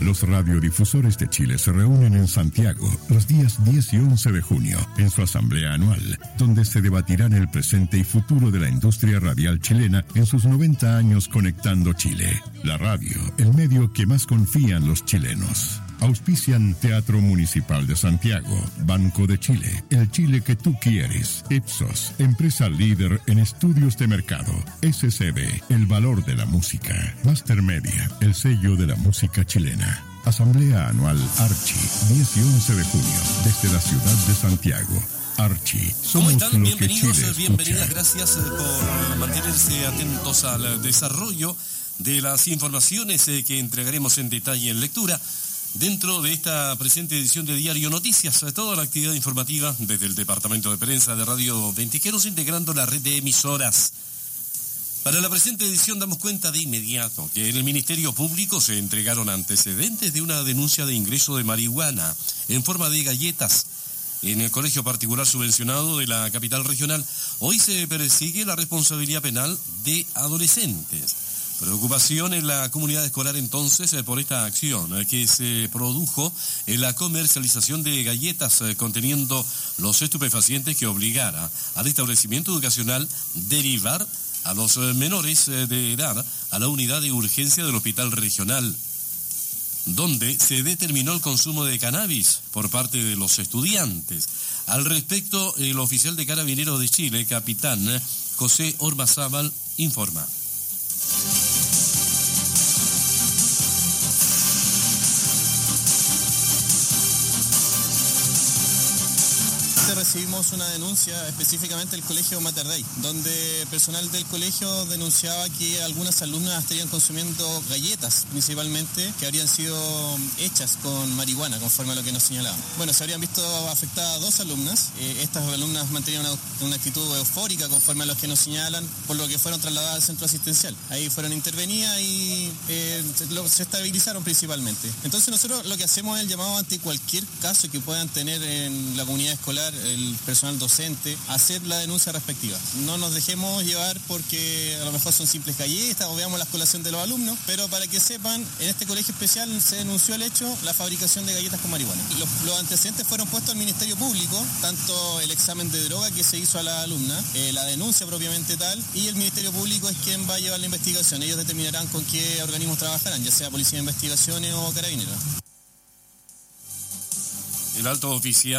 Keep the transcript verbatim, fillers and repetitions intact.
Los radiodifusores de Chile se reúnen en Santiago los días diez y once de junio en su asamblea anual, donde se debatirán el presente y futuro de la industria radial chilena en sus noventa años conectando Chile. La radio, el medio que más confían los chilenos. Auspician Teatro Municipal de Santiago, Banco de Chile, el Chile que tú quieres, Ipsos, empresa líder en estudios de mercado, S C B, el valor de la música, Master Media, el sello de la música chilena. Asamblea Anual Archi, diez y once de junio, desde la ciudad de Santiago. Archi, somos ¿Cómo están? lo que Bienvenidos, Chile bienvenidas, escucha. gracias por mantenerse atentos al desarrollo de las informaciones que entregaremos en detalle en lectura dentro de esta presente edición de Diario Noticias, toda la actividad informativa desde el Departamento de Prensa de Radio Ventiqueros, integrando la red de emisoras. Para la presente edición damos cuenta de inmediato que en el Ministerio Público se entregaron antecedentes de una denuncia de ingreso de marihuana en forma de galletas en el colegio particular subvencionado de la capital regional. Hoy se persigue la responsabilidad penal de adolescentes. Preocupación en la comunidad escolar entonces eh, por esta acción eh, que se produjo en la comercialización de galletas eh, conteniendo los estupefacientes que obligara al establecimiento educacional derivar a los eh, menores eh, de edad a la unidad de urgencia del hospital regional, donde se determinó el consumo de cannabis por parte de los estudiantes. Al respecto, el oficial de Carabineros de Chile, capitán José Ormazábal, informa. Recibimos una denuncia específicamente del colegio Mater Dei, donde personal del colegio denunciaba que algunas alumnas estarían consumiendo galletas, principalmente, que habrían sido hechas con marihuana, conforme a lo que nos señalaban. Bueno, se habrían visto afectadas dos alumnas. Eh, estas alumnas mantenían una, una actitud eufórica, conforme a lo que nos señalan, por lo que fueron trasladadas al centro asistencial. Ahí fueron intervenidas y eh, se, lo, se estabilizaron principalmente. Entonces nosotros lo que hacemos es el llamado ante cualquier caso que puedan tener en la comunidad escolar, el personal docente, hacer la denuncia respectiva. No nos dejemos llevar porque a lo mejor son simples galletas o veamos la colación de los alumnos, pero para que sepan, en este colegio especial se denunció el hecho, la fabricación de galletas con marihuana. Los, los antecedentes fueron puestos al Ministerio Público, tanto el examen de droga que se hizo a la alumna, eh, la denuncia propiamente tal, y el Ministerio Público es quien va a llevar la investigación. Ellos determinarán con qué organismos trabajarán, ya sea Policía de Investigaciones o Carabineros. El alto oficial